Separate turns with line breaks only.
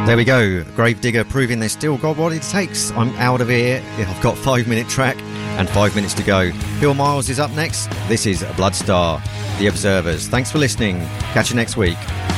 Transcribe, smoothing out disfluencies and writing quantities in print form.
There we go. Gravedigger proving they still got what it takes. I'm out of here. I've got 5-minute track and 5 minutes to go. Bill Miles is up next. This is Bloodstar, The Observers. Thanks for listening. Catch you next week.